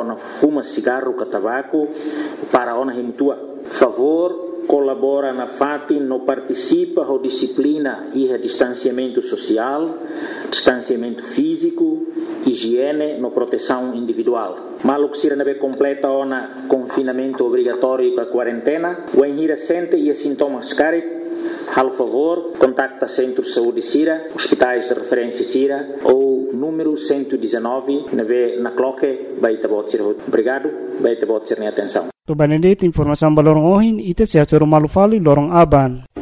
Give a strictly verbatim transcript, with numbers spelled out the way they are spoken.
ona fuma cigarro com tabaco para ona himutua. Favor colabora na F A T I, não participa da disciplina e a distanciamento social, distanciamento físico, higiene, no proteção individual. Malo que se não completa o confinamento obrigatório com a quarentena, o enhira sente e sintomas cari. Por favor, contacta Centro de Saúde Sira, hospitais de referência Sira ou número cento e dezenove na cloque, baita botsir. Obrigado, baita botsir na atenção. To Benedict informação balorong ohin ite sehat suruh malufali lorong aban.